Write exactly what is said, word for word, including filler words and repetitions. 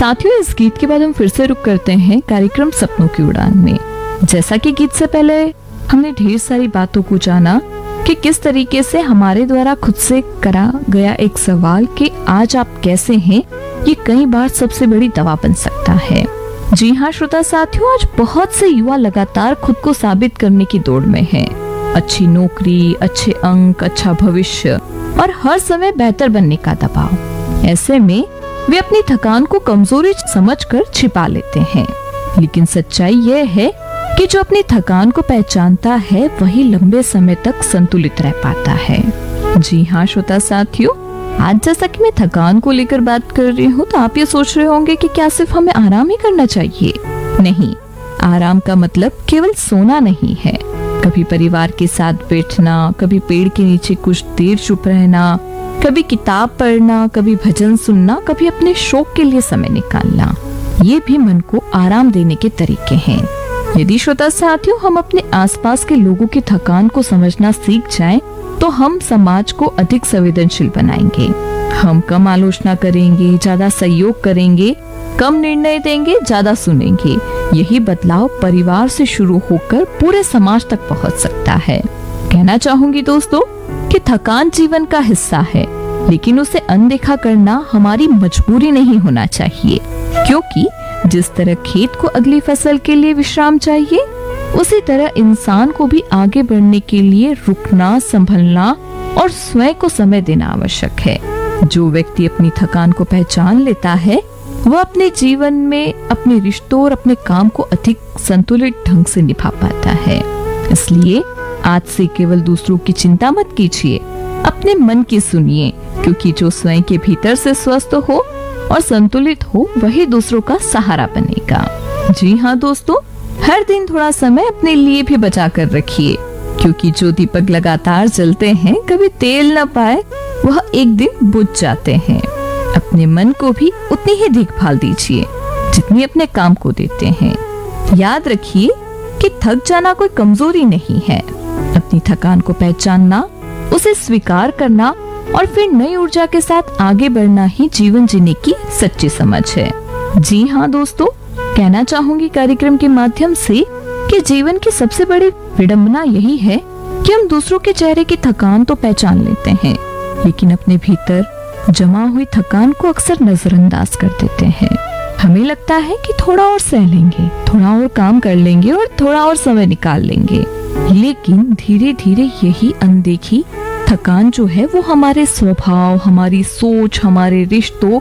साथियों, इस गीत के बाद हम फिर से रुक करते हैं कार्यक्रम सपनों की उड़ान में। जैसा कि गीत से पहले हमने ढेर सारी बातों को जाना कि किस तरीके से हमारे द्वारा खुद से करा गया एक सवाल कि आज आप कैसे हैं, ये कई बार सबसे बड़ी दवा बन सकता है। जी हाँ श्रोता साथियों, आज बहुत से युवा लगातार खुद को साबित करने की दौड़ में हैं। अच्छी नौकरी, अच्छे अंक, अच्छा भविष्य और हर समय बेहतर बनने का दबाव। ऐसे में वे अपनी थकान को कमजोरी समझकर छिपा लेते हैं। लेकिन सच्चाई यह है कि जो अपनी थकान को पहचानता है वही लंबे समय तक संतुलित रह पाता है। जी हाँ श्रोता साथियों, आज जैसा कि मैं थकान को लेकर बात कर रही हूँ तो आप ये सोच रहे होंगे कि क्या सिर्फ हमें आराम ही करना चाहिए। नहीं, आराम का मतलब केवल सोना नहीं है। कभी परिवार के साथ बैठना, कभी पेड़ के नीचे कुछ देर चुप रहना, कभी किताब पढ़ना, कभी भजन सुनना, कभी अपने शौक के लिए समय निकालना, ये भी मन को आराम देने के तरीके हैं। यदि श्रोता साथियों हम अपने आसपास के लोगों की थकान को समझना सीख जाएं, तो हम समाज को अधिक संवेदनशील बनाएंगे। हम कम आलोचना करेंगे, ज्यादा सहयोग करेंगे, कम निर्णय देंगे, ज्यादा सुनेंगे। यही बदलाव परिवार से शुरू होकर पूरे समाज तक पहुंच सकता है। कहना चाहूंगी दोस्तों कि थकान जीवन का हिस्सा है, लेकिन उसे अनदेखा करना हमारी मजबूरी नहीं होना चाहिए। क्योंकि जिस तरह खेत को अगली फसल के लिए विश्राम चाहिए, उसी तरह इंसान को भी आगे बढ़ने के लिए रुकना, संभलना और स्वयं को समय देना आवश्यक है। जो व्यक्ति अपनी थकान को पहचान लेता है वह अपने जीवन में अपने रिश्तों और अपने काम को अधिक संतुलित ढंग से निभा पाता है। इसलिए आज से केवल दूसरों की चिंता मत कीजिए, अपने मन की सुनिए, क्योंकि जो स्वयं के भीतर से स्वस्थ हो और संतुलित हो वही दूसरों का सहारा बनेगा। जी हाँ दोस्तों, हर दिन थोड़ा समय अपने लिए भी बचा कर रखिए, क्योंकि जो दीपक लगातार जलते हैं कभी तेल न पाए वह एक दिन बुझ जाते हैं। अपने मन को भी उतनी ही देखभाल दीजिए जितनी अपने काम को देते हैं। याद रखिए कि थक जाना कोई कमजोरी नहीं है। अपनी थकान को पहचानना, उसे स्वीकार करना और फिर नई ऊर्जा के साथ आगे बढ़ना ही जीवन जीने की सच्ची समझ है। जी हाँ दोस्तों, कहना चाहूंगी कार्यक्रम के माध्यम से कि जीवन की सबसे बड़ी विडंबना यही है कि हम दूसरों के चेहरे की थकान तो पहचान लेते हैं, लेकिन अपने भीतर जमा हुई थकान को अक्सर नजरअंदाज कर देते हैं। हमें लगता है कि थोड़ा और सह लेंगे, थोड़ा और काम कर लेंगे और थोड़ा और समय निकाल लेंगे, लेकिन धीरे धीरे यही अनदेखी थकान जो है वो हमारे स्वभाव, हमारी सोच, हमारे रिश्तों